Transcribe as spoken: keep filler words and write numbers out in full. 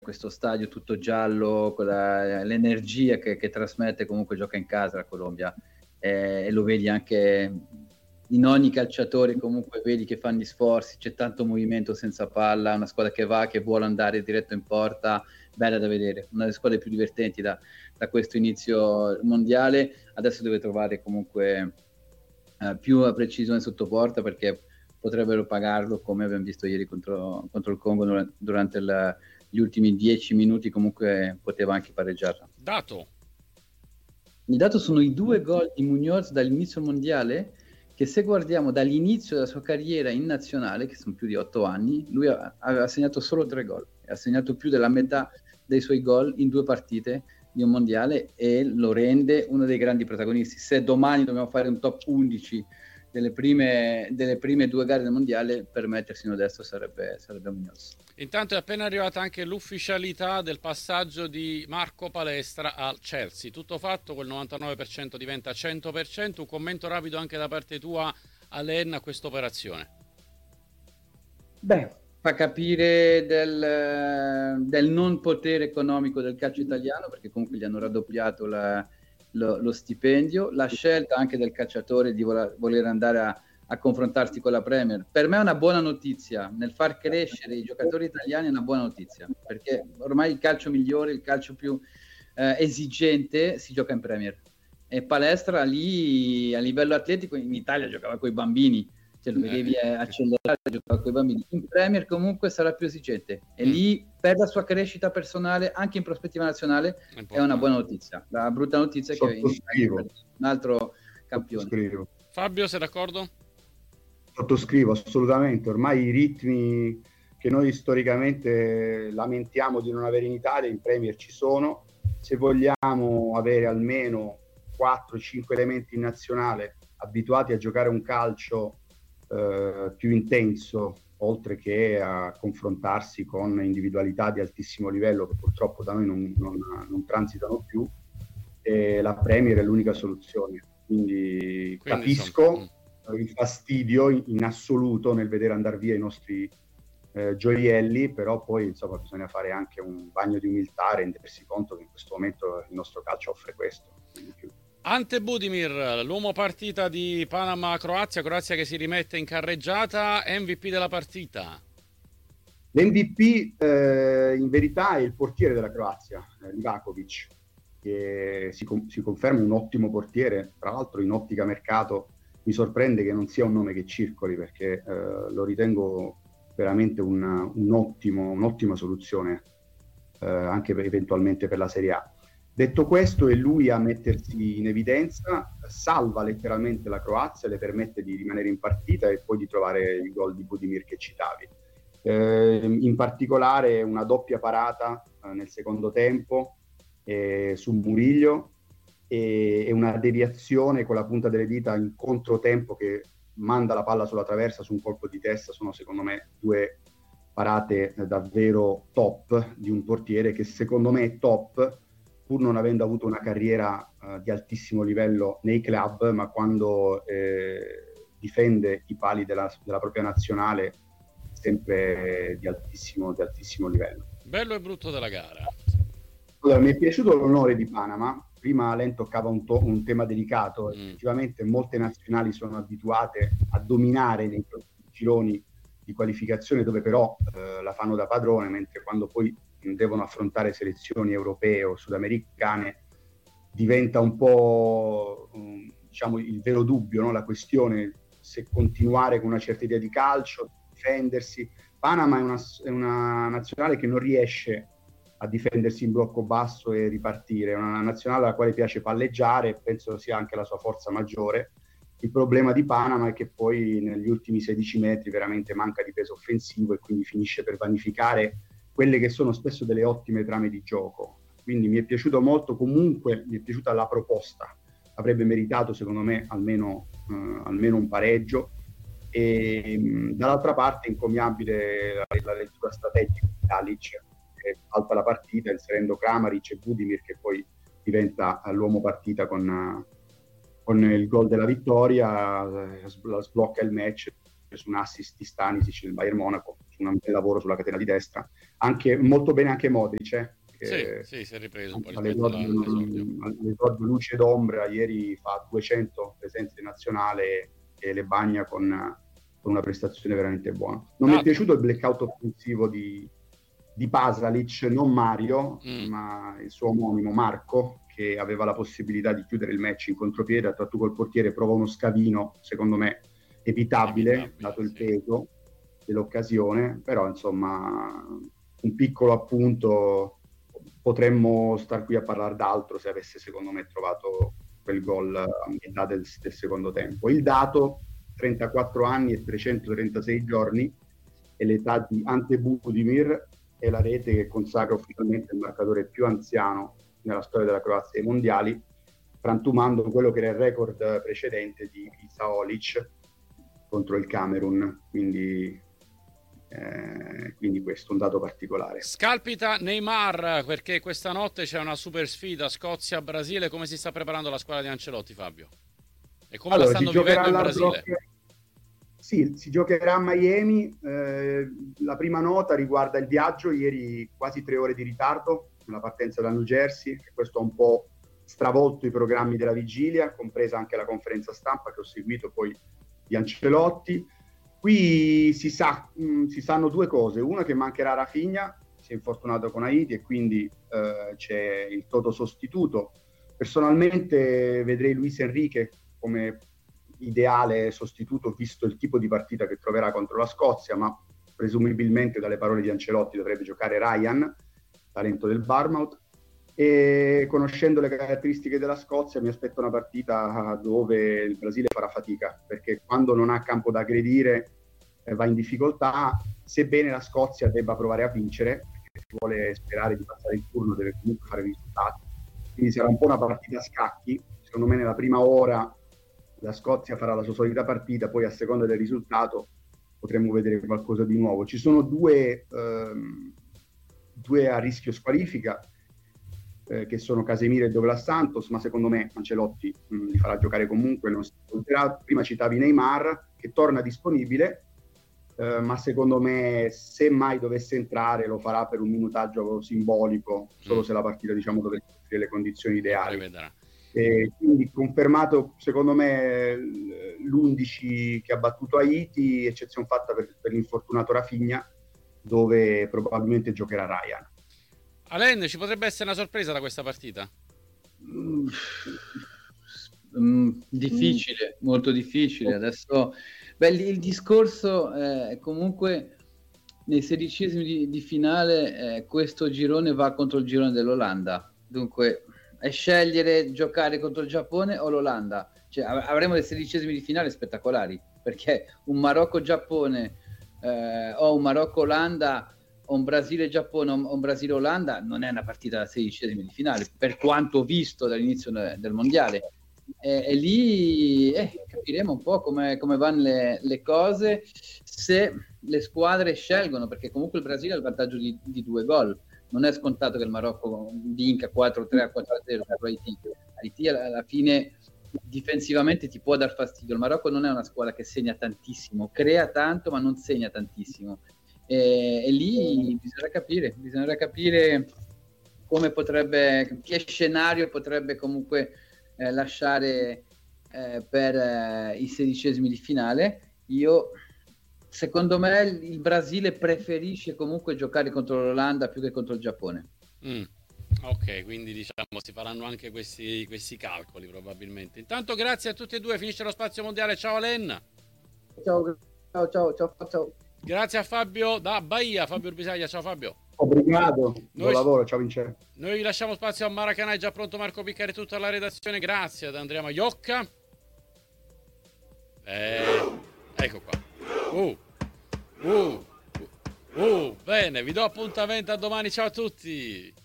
questo stadio tutto giallo, con la, l'energia che, che trasmette, comunque gioca in casa la Colombia, eh, e lo vedi anche in ogni calciatore, comunque vedi che fanno gli sforzi, c'è tanto movimento senza palla, una squadra che va, che vuole andare diretto in porta, bella da vedere, una delle squadre più divertenti da, da questo inizio mondiale. Adesso deve trovare comunque eh, più precisione sotto porta, perché potrebbero pagarlo, come abbiamo visto ieri contro, contro il Congo durante, durante il, gli ultimi dieci minuti, comunque poteva anche pareggiarla. Dato. Il dato sono i due gol di Muñoz dall'inizio mondiale, che se guardiamo dall'inizio della sua carriera in nazionale, che sono più di otto anni, lui ha, ha segnato solo tre gol, ha segnato più della metà dei suoi gol in due partite di un mondiale, e lo rende uno dei grandi protagonisti. Se domani dobbiamo fare un top undici delle prime, delle prime due gare del mondiale, per mettersino adesso sarebbe, sarebbe Muñoz. Intanto è appena arrivata anche l'ufficialità del passaggio di Marco Palestra al Chelsea. Tutto fatto, quel novantanove per cento diventa cento per cento. Un commento rapido anche da parte tua, Alen, a questa operazione. Beh, fa capire del, del non potere economico del calcio italiano, perché comunque gli hanno raddoppiato la, lo, lo stipendio, la scelta anche del calciatore di voler, voler andare a, a confrontarsi con la Premier. Per me è una buona notizia, nel far crescere i giocatori italiani è una buona notizia, perché ormai il calcio migliore, il calcio più eh, esigente si gioca in Premier. E Palestra lì a livello atletico in Italia giocava con i bambini, cioè lo vedevi eh, accelerare, giocare con i bambini. In Premier comunque sarà più esigente, e mm. lì per la sua crescita personale, anche in prospettiva nazionale, è, è una buona notizia. La brutta notizia è che in Italia è un altro campione. Sottoscrivo. Fabio, sei d'accordo? Sottoscrivo assolutamente. Ormai i ritmi che noi storicamente lamentiamo di non avere in Italia, in Premier ci sono. Se vogliamo avere almeno quattro cinque elementi in nazionale abituati a giocare un calcio eh, più intenso, oltre che a confrontarsi con individualità di altissimo livello che purtroppo da noi non, non, non transitano più, e la Premier è l'unica soluzione. Quindi, Quindi capisco insomma, il fastidio in, in assoluto nel vedere andare via i nostri eh, gioielli, però poi insomma bisogna fare anche un bagno di umiltà, rendersi conto che in questo momento il nostro calcio offre questo. Ante Budimir, l'uomo partita di Panama-Croazia, Croazia che si rimette in carreggiata, M V P della partita. L'M V P eh, in verità è il portiere della Croazia, eh, Livakovic, che si, com- si conferma un ottimo portiere, tra l'altro in ottica mercato mi sorprende che non sia un nome che circoli, perché eh, lo ritengo veramente un, un ottimo, un'ottima soluzione eh, anche per, eventualmente per la Serie A. Detto questo, è lui a mettersi in evidenza, salva letteralmente la Croazia, le permette di rimanere in partita e poi di trovare il gol di Budimir che citavi. Eh, in particolare una doppia parata eh, nel secondo tempo eh, su Murillo e, e una deviazione con la punta delle dita in controtempo che manda la palla sulla traversa su un colpo di testa. Sono secondo me due parate eh, davvero top di un portiere che secondo me è top, pur non avendo avuto una carriera uh, di altissimo livello nei club, ma quando eh, difende i pali della, della propria nazionale sempre di altissimo, di altissimo livello. Bello e brutto della gara. Allora, mi è piaciuto l'onore di Panama. Prima Len toccava un, to- un tema delicato. Mm. Effettivamente molte nazionali sono abituate a dominare nei gironi di qualificazione, dove però eh, la fanno da padrone, mentre quando poi devono affrontare selezioni europee o sudamericane diventa un po' um, diciamo il vero dubbio, no? La questione se continuare con una certa idea di calcio, difendersi. Panama è una, è una nazionale che non riesce a difendersi in blocco basso e ripartire, è una nazionale alla quale piace palleggiare, penso sia anche la sua forza maggiore. Il problema di Panama è che poi negli ultimi sedici metri veramente manca di peso offensivo e quindi finisce per vanificare quelle che sono spesso delle ottime trame di gioco. Quindi mi è piaciuto molto, comunque mi è piaciuta la proposta, avrebbe meritato secondo me almeno, eh, almeno un pareggio, e mh, dall'altra parte incommiabile la, la lettura strategica di Dalic, che salta la partita inserendo Kramaric e Budimir, che poi diventa l'uomo partita con, con il gol della vittoria, la sblocca il match, su un assist di Stanisic del Bayern Monaco, su un bel lavoro sulla catena di destra, anche molto bene anche Modric, eh, che sì, sì, si è ripreso un po' all'esordio luce d'ombra, ieri fa duecento presenze in nazionale e le bagna con, con una prestazione veramente buona. Non no. mi è piaciuto il blackout offensivo di, di Pasalic, non Mario, mm. ma il suo omonimo Marco, che aveva la possibilità di chiudere il match in contropiede, ha tratto col portiere, prova uno scavino, secondo me evitabile, evitabile dato il sì. peso dell'occasione, però insomma un piccolo appunto, potremmo star qui a parlare d'altro se avesse secondo me trovato quel gol a metà del, del secondo tempo. Il dato, trentaquattro anni e trecentotrentasei giorni, è l'età di Ante Budimir, è la rete che consacra ufficialmente il marcatore più anziano nella storia della Croazia ai mondiali, frantumando quello che era il record precedente di Isaolic contro il Camerun, quindi, eh, quindi questo è un dato particolare. Scalpita Neymar, perché questa notte c'è una super sfida Scozia-Brasile. Come si sta preparando la squadra di Ancelotti, Fabio? E come allora, la stanno vivendo in Brasile? Rock... Sì, si giocherà a Miami, eh, la prima nota riguarda il viaggio, ieri quasi tre ore di ritardo nella partenza da New Jersey, e questo ha un po' stravolto i programmi della vigilia, compresa anche la conferenza stampa che ho seguito poi di Ancelotti. Qui si sa, mh, si sanno due cose: una, che mancherà Rafinha, si è infortunato con Haiti e quindi eh, c'è il toto sostituto. Personalmente vedrei Luis Enrique come ideale sostituto, visto il tipo di partita che troverà contro la Scozia, ma presumibilmente dalle parole di Ancelotti dovrebbe giocare Ryan, talento del Bournemouth, e conoscendo le caratteristiche della Scozia mi aspetto una partita dove il Brasile farà fatica, perché quando non ha campo da aggredire eh, va in difficoltà, sebbene la Scozia debba provare a vincere, perché se vuole sperare di passare il turno deve comunque fare risultati, quindi sarà un po' una partita a scacchi. Secondo me nella prima ora la Scozia farà la sua solita partita, poi a seconda del risultato potremmo vedere qualcosa di nuovo. Ci sono due, ehm, due a rischio squalifica, eh, che sono Casemiro e Douglas Santos, ma secondo me Ancelotti mh, li farà giocare comunque. Non si Prima citavi Neymar, che torna disponibile, eh, ma secondo me se mai dovesse entrare lo farà per un minutaggio simbolico, solo mm. se la partita, diciamo, dovesse offrire le condizioni ideali. E quindi confermato secondo me l'undici che ha battuto Haiti, eccezione fatta per, per l'infortunato Rafinha, dove probabilmente giocherà Ryan. Alen, ci potrebbe essere una sorpresa da questa partita? Mm, mm, difficile, mm. molto difficile. Adesso beh, il, il discorso è comunque nei sedicesimi di, di finale eh, questo girone va contro il girone dell'Olanda, dunque è scegliere giocare contro il Giappone o l'Olanda. Cioè, avremo dei sedicesimi di finale spettacolari, perché un Marocco-Giappone eh, o un Marocco-Olanda o un Brasile-Giappone o un Brasile-Olanda non è una partita da sedicesimi di finale, per quanto visto dall'inizio del mondiale. E, e lì eh, capiremo un po' come, come vanno le, le cose, se le squadre scelgono, perché comunque il Brasile ha il vantaggio di, di due gol. Non è scontato che il Marocco vinca quattro a tre a quattro a zero contro Haiti. Haiti alla fine difensivamente ti può dar fastidio. Il Marocco non è una squadra che segna tantissimo, crea tanto ma non segna tantissimo. E, e lì bisognerà capire, bisognerà capire come potrebbe, che scenario potrebbe comunque eh, lasciare eh, per eh, i sedicesimi di finale. Io Secondo me il Brasile preferisce comunque giocare contro l'Olanda più che contro il Giappone. Mm. Ok, quindi diciamo si faranno anche questi, questi calcoli probabilmente. Intanto grazie a tutti e due, finisce lo spazio mondiale. Ciao Alen. Ciao, ciao, ciao, ciao, ciao. Grazie a Fabio da Bahia, Fabio Urbisaglia. Ciao Fabio. Obrigado, noi, buon lavoro, ciao Vincenzo. Noi vi lasciamo spazio a Maracanã, è già pronto Marco Piccari, tutta la redazione. Grazie ad Andrea Maiocca. Eh, ecco qua. Uh, uh, uh, uh, bene, vi do appuntamento a domani, ciao a tutti.